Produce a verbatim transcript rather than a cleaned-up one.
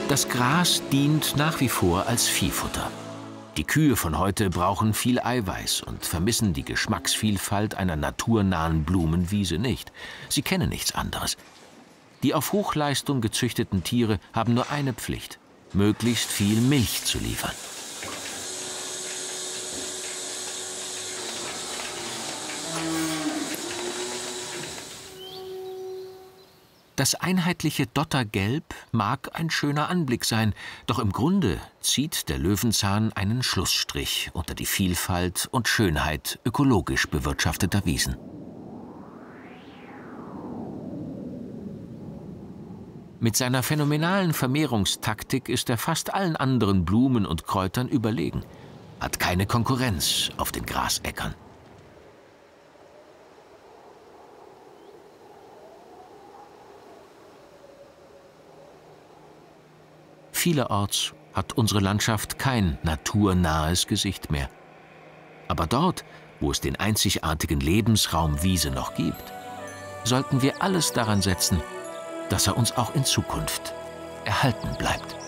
Das Gras dient nach wie vor als Viehfutter. Die Kühe von heute brauchen viel Eiweiß und vermissen die Geschmacksvielfalt einer naturnahen Blumenwiese nicht. Sie kennen nichts anderes. Die auf Hochleistung gezüchteten Tiere haben nur eine Pflicht: möglichst viel Milch zu liefern. Das einheitliche Dottergelb mag ein schöner Anblick sein, doch im Grunde zieht der Löwenzahn einen Schlussstrich unter die Vielfalt und Schönheit ökologisch bewirtschafteter Wiesen. Mit seiner phänomenalen Vermehrungstaktik ist er fast allen anderen Blumen und Kräutern überlegen, hat keine Konkurrenz auf den Grasäckern. Vielerorts hat unsere Landschaft kein naturnahes Gesicht mehr. Aber dort, wo es den einzigartigen Lebensraum Wiese noch gibt, sollten wir alles daran setzen, dass er uns auch in Zukunft erhalten bleibt.